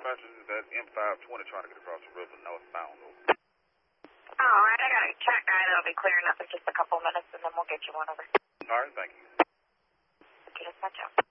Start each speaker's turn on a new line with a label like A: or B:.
A: Roger, that M520 trying to get across the river northbound.
B: All right, I got a cat guy that'll be clearing up in just a couple minutes, and then we'll get you one over.
A: All right, thank you.
B: Okay, let's catch up.